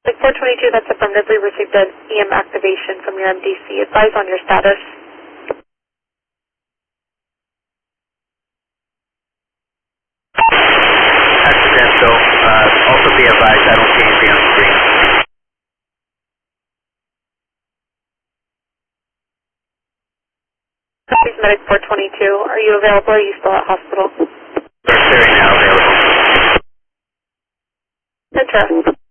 Like 422, that's affirmatively received an EM activation from your MDC. Advise on your status. Accidental. Also be advised, I don't see anything on the screen. Please, Medic 422, are you available or are you still at hospital? We're clearing now, available. Center.